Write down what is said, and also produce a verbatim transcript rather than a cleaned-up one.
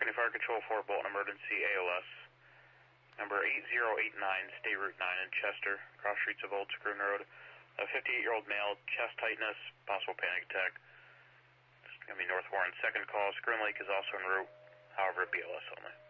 County Fire Control four, Bolton Emergency, A L S. Number eight zero eight nine, State Route nine in Chester, cross streets of Old Scruton Road. A fifty-eight-year-old male, chest tightness, possible panic attack. It's going to be North Warren. Second call, Scruton Lake is also en route, however, B L S only.